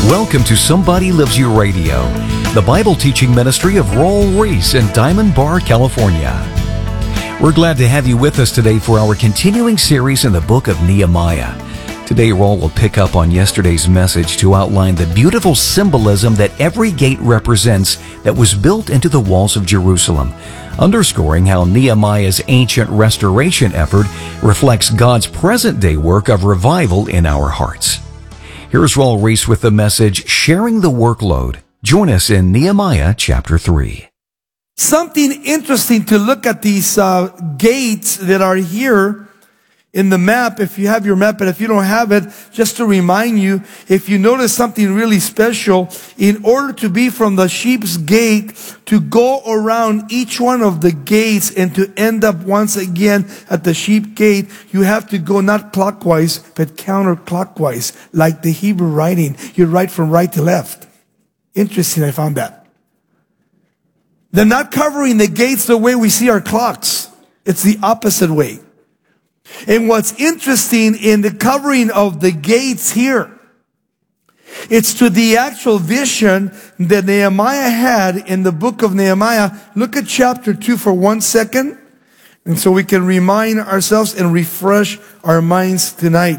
Welcome to Somebody Loves You Radio, the Bible teaching ministry of Raul Ries in Diamond Bar, California. We're glad to have you with us today for our continuing series in the book of Nehemiah. Today, Raul will pick up on yesterday's message to outline the beautiful symbolism that every gate represents that was built into the walls of Jerusalem, underscoring how Nehemiah's ancient restoration effort reflects God's present-day work of revival in our hearts. Here's Raul Ries with the message, Sharing the Workload. Join us in Nehemiah chapter 3. Something interesting to look at these gates that are here in the map, if you have your map, and if you don't have it, just to remind you, if you notice something really special, in order to be from the sheep's gate, to go around each one of the gates and to end up once again at the sheep gate, you have to go not clockwise, but counterclockwise, like the Hebrew writing. You write from right to left. Interesting, I found that. They're not covering the gates the way we see our clocks. It's the opposite way. And what's interesting in the covering of the gates here, it's to the actual vision that Nehemiah had in the book of Nehemiah. Look at chapter 2 for 1 second. And so we can remind ourselves and refresh our minds tonight.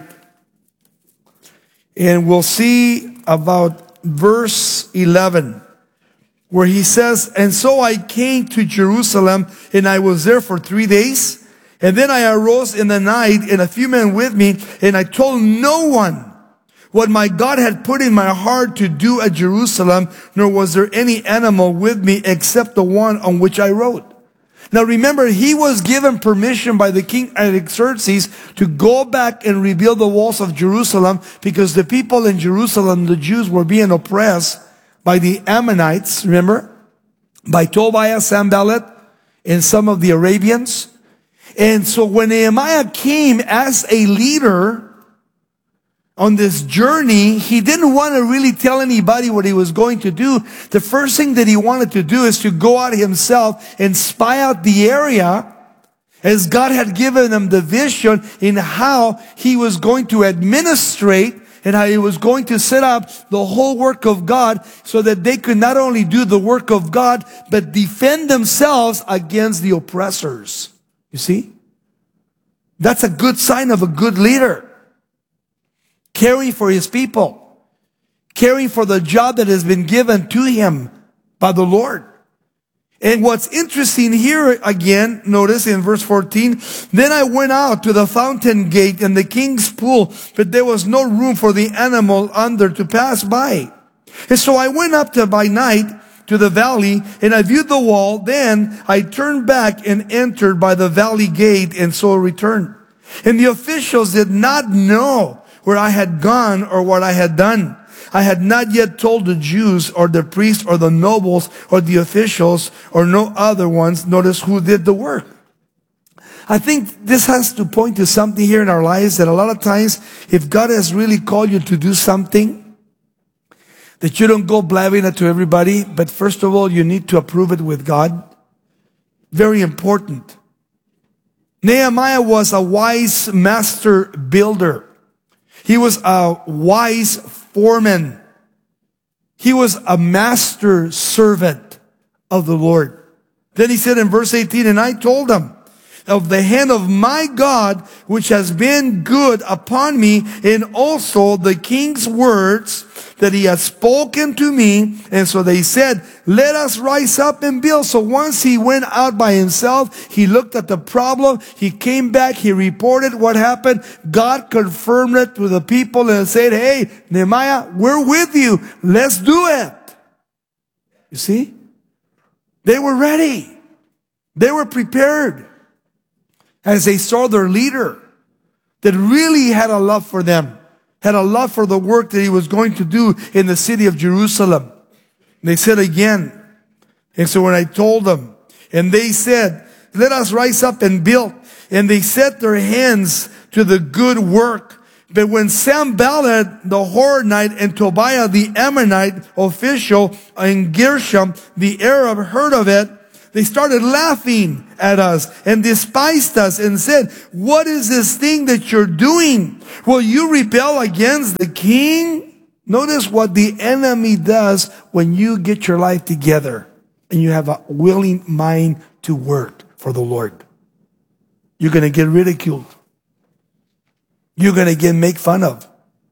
And we'll see about verse 11, where he says, "And so I came to Jerusalem, and I was there for 3 days. And then I arose in the night, and a few men with me, and I told no one what my God had put in my heart to do at Jerusalem, nor was there any animal with me except the one on which I rode." Now remember, he was given permission by the king Artaxerxes to go back and rebuild the walls of Jerusalem, because the people in Jerusalem, the Jews, were being oppressed by the Ammonites, remember? By Tobiah, Sanballat, and some of the Arabians. And so when Nehemiah came as a leader on this journey, he didn't want to really tell anybody what he was going to do. The first thing that he wanted to do is to go out himself and spy out the area, as God had given him the vision in how he was going to administrate and how he was going to set up the whole work of God, so that they could not only do the work of God, but defend themselves against the oppressors. You see? That's a good sign of a good leader. Caring for his people. Caring for the job that has been given to him by the Lord. And what's interesting here again, notice in verse 14, "Then I went out to the fountain gate and the king's pool, but there was no room for the animal under to pass by. And so I went up by night to the valley, and I viewed the wall. Then I turned back and entered by the valley gate, and so returned. And the officials did not know where I had gone or what I had done. I had not yet told the Jews or the priests or the nobles or the officials or no other ones." Notice who did the work. I think this has to point to something here in our lives, that a lot of times, if God has really called you to do something, that you don't go blabbing it to everybody, but first of all, you need to approve it with God. Very important. Nehemiah was a wise master builder. He was a wise foreman. He was a master servant of the Lord. Then he said in verse 18, "And I told them of the hand of my God, which has been good upon me, and also the king's words that he has spoken to me." And so they said, "Let us rise up and build." So once he went out by himself, he looked at the problem, he came back, he reported what happened. God confirmed it to the people and said, "Hey, Nehemiah, we're with you. Let's do it." You see? They were ready. They were prepared, as they saw their leader that really had a love for them, had a love for the work that he was going to do in the city of Jerusalem. And they said again, and so when I told them, and they said, "Let us rise up and build." And they set their hands to the good work. But when Sanballat the Horonite and Tobiah the Ammonite official and Gershom the Arab heard of it, they started laughing at us and despised us and said, "What is this thing that you're doing? Will you rebel against the king?" Notice what the enemy does when you get your life together and you have a willing mind to work for the Lord. You're going to get ridiculed. You're going to get made fun of.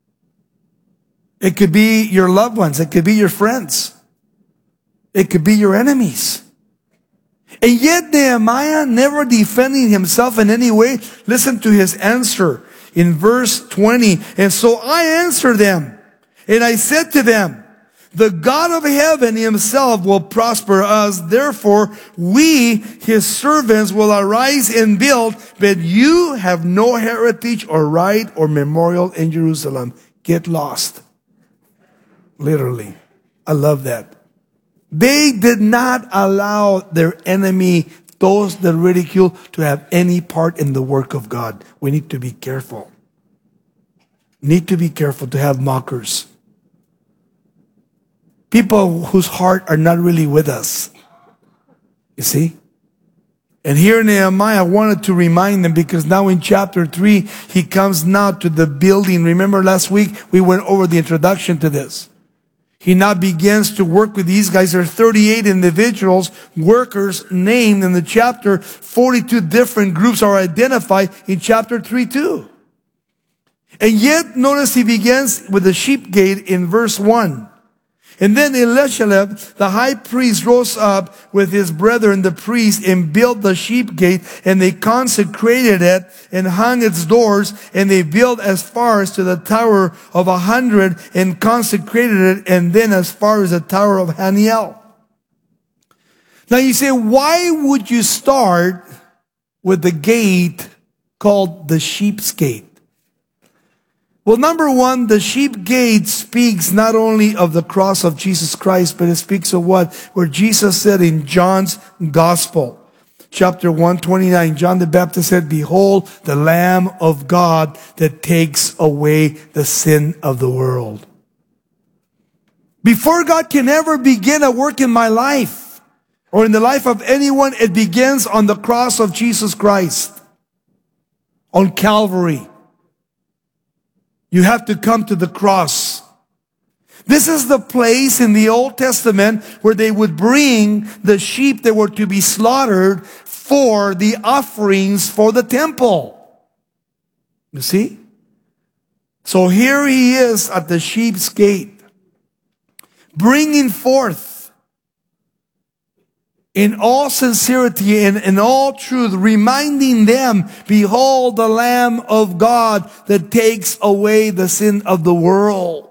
It could be your loved ones. It could be your friends. It could be your enemies. And yet Nehemiah, never defending himself in any way, listen to his answer in verse 20. And so I answered them, and I said to them, the God of heaven himself will prosper us. Therefore, we, his servants, will arise and build, but you have no heritage or right or memorial in Jerusalem. Get lost. Literally. I love that. They did not allow their enemy, those that ridicule, to have any part in the work of God. We need to be careful. Need to be careful to have mockers. People whose heart are not really with us. You see? And here Nehemiah wanted to remind them, because now in chapter 3, he comes now to the building. Remember last week, we went over the introduction to this. He now begins to work with these guys. There are 38 individuals, workers named in the chapter. 42 different groups are identified in chapter 3 too. And yet, notice he begins with the sheep gate in verse 1. And then Elishaleb, the high priest, rose up with his brethren, the priests, and built the sheep gate, and they consecrated it and hung its doors, and they built as far as to the tower of 100 and consecrated it, and then as far as the tower of Haniel. Now you say, why would you start with the gate called the sheep's gate? Well, number one, the sheep gate speaks not only of the cross of Jesus Christ, but it speaks of what? Where Jesus said in John's Gospel, chapter 129, John the Baptist said, behold, the Lamb of God that takes away the sin of the world. Before God can ever begin a work in my life, or in the life of anyone, it begins on the cross of Jesus Christ, on Calvary. You have to come to the cross. This is the place in the Old Testament where they would bring the sheep that were to be slaughtered for the offerings for the temple. You see? So here he is at the sheep's gate, bringing forth in all sincerity and in all truth, reminding them, behold the Lamb of God that takes away the sin of the world.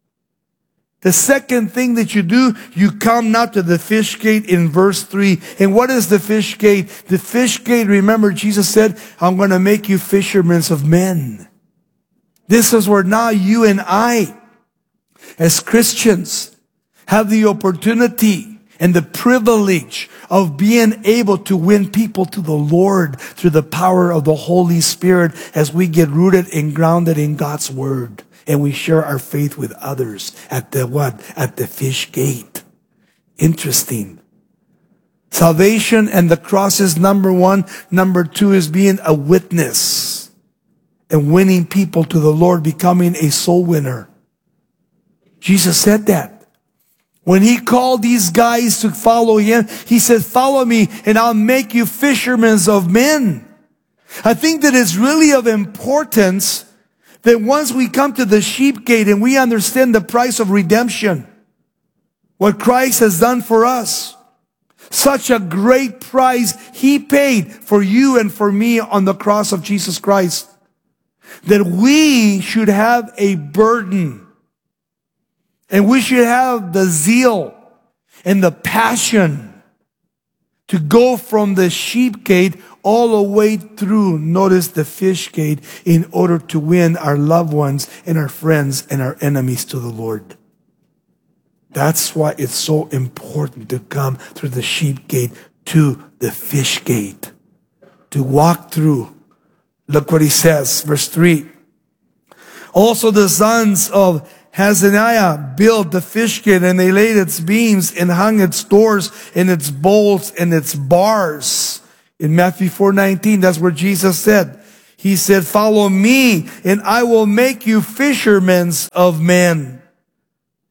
The second thing that you do, you come now to the fish gate in verse 3. And what is the fish gate? The fish gate, remember Jesus said, I'm going to make you fishermen of men. This is where now you and I, as Christians, have the opportunity and the privilege of being able to win people to the Lord through the power of the Holy Spirit as we get rooted and grounded in God's Word. And we share our faith with others at the what? At the fish gate. Interesting. Salvation and the cross is number one. Number two is being a witness and winning people to the Lord, becoming a soul winner. Jesus said that. When he called these guys to follow him, he said, follow me and I'll make you fishermen of men. I think that it's really of importance that once we come to the sheep gate and we understand the price of redemption, what Christ has done for us, such a great price he paid for you and for me on the cross of Jesus Christ, that we should have a burden. And we should have the zeal and the passion to go from the sheep gate all the way through, notice the fish gate, in order to win our loved ones and our friends and our enemies to the Lord. That's why it's so important to come through the sheep gate to the fish gate, to walk through. Look what he says, verse 3. Also the sons of Hazaniah built the fish gate, and they laid its beams and hung its doors and its bolts and its bars. In Matthew 4:19, that's where Jesus said, he said, follow me and I will make you fishermen of men.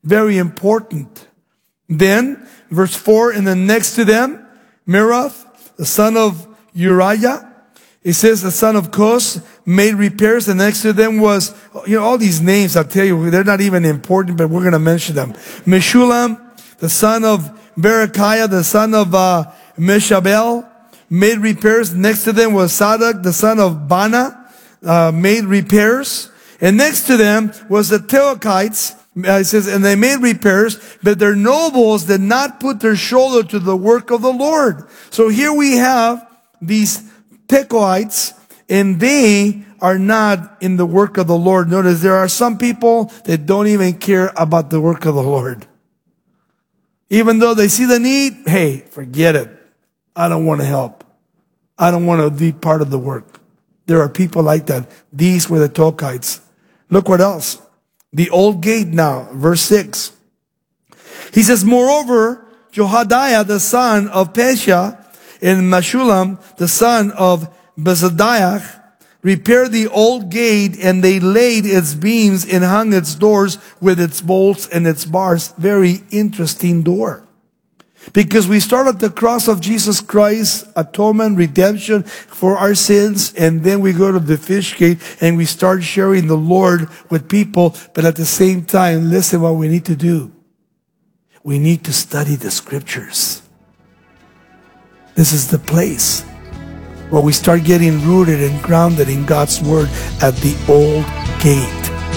Very important. Then, verse 4, and then next to them, Merath, the son of Uriah. It says the son of Koz made repairs. And next to them was, all these names, I'll tell you, they're not even important, but we're going to mention them. Meshulam, the son of Berechiah, the son of Meshabel, made repairs. Next to them was Sadak, the son of Bana, made repairs. And next to them was the Tekoites. It says, and they made repairs, but their nobles did not put their shoulder to the work of the Lord. So here we have these Tekoites, and they are not in the work of the Lord. Notice there are some people that don't even care about the work of the Lord. Even though they see the need, hey, forget it. I don't want to help. I don't want to be part of the work. There are people like that. These were the Tekoites. Look what else. The old gate now, verse 6. He says, moreover, Jehoiada, the son of Pesha, and Meshulam, the son of Bezadiah, repaired the old gate, and they laid its beams and hung its doors with its bolts and its bars. Very interesting door. Because we start at the cross of Jesus Christ, atonement, redemption for our sins, and then we go to the fish gate and we start sharing the Lord with people. But at the same time, listen what we need to do. We need to study the scriptures. This is the place where we start getting rooted and grounded in God's word at the old gate.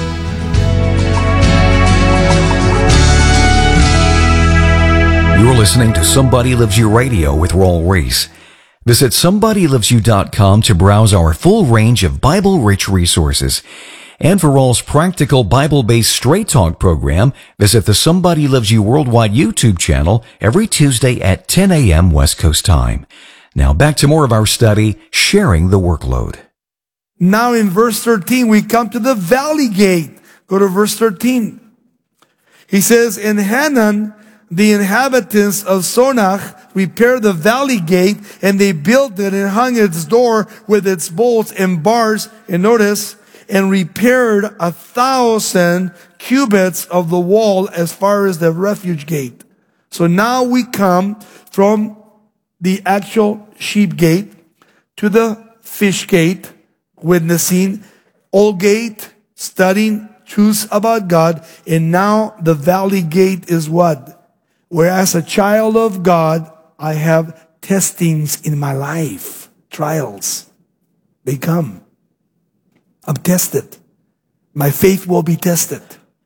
You're listening to Somebody Loves You Radio with Raul Ries. Visit SomebodyLovesYou.com to browse our full range of Bible-rich resources. And for Raul's practical Bible-based Straight Talk program, visit the Somebody Loves You Worldwide YouTube channel every Tuesday at 10 a.m. West Coast time. Now back to more of our study, Sharing the Workload. Now in verse 13, we come to the valley gate. Go to verse 13. He says, in Hanan, the inhabitants of Sonach repaired the valley gate, and they built it and hung its door with its bolts and bars. And notice, and repaired 1,000 cubits of the wall as far as the refuge gate. So now we come from the actual sheep gate to the fish gate, witnessing, old gate, studying truths about God, and now the valley gate is what? Whereas a child of God, I have testings in my life, trials. They come. I'm tested. My faith will be tested.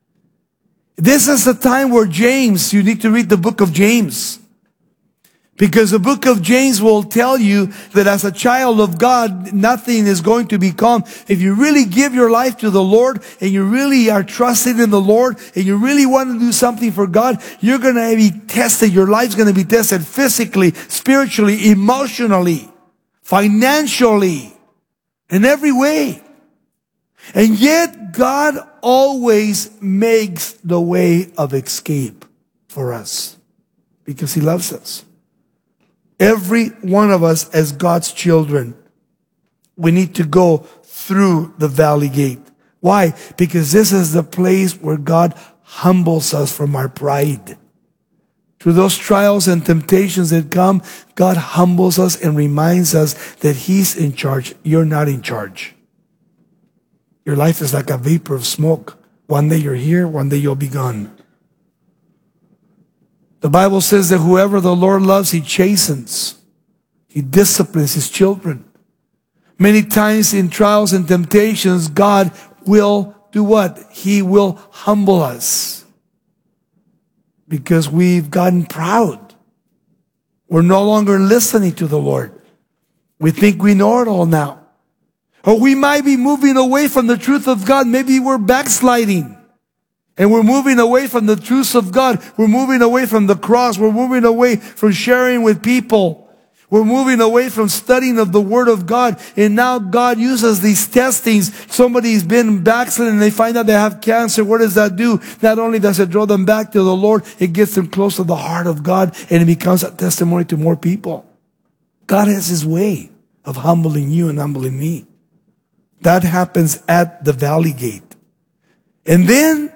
This is the time where James, you need to read the book of James. Because the book of James will tell you that as a child of God, nothing is going to be calm. If you really give your life to the Lord, and you really are trusting in the Lord, and you really want to do something for God, you're going to be tested. Your life's going to be tested physically, spiritually, emotionally, financially, in every way. And yet, God always makes the way of escape for us because He loves us. Every one of us as God's children, we need to go through the valley gate. Why? Because this is the place where God humbles us from our pride. Through those trials and temptations that come, God humbles us and reminds us that He's in charge. You're not in charge. Your life is like a vapor of smoke. One day you're here, one day you'll be gone. The Bible says that whoever the Lord loves, He chastens. He disciplines His children. Many times in trials and temptations, God will do what? He will humble us. Because we've gotten proud. We're no longer listening to the Lord. We think we know it all now. Or we might be moving away from the truth of God. Maybe we're backsliding. And we're moving away from the truths of God. We're moving away from the cross. We're moving away from sharing with people. We're moving away from studying of the Word of God. And now God uses these testings. Somebody's been backsliding and they find out they have cancer. What does that do? Not only does it draw them back to the Lord, it gets them close to the heart of God, and it becomes a testimony to more people. God has His way of humbling you and humbling me. That happens at the valley gate. And then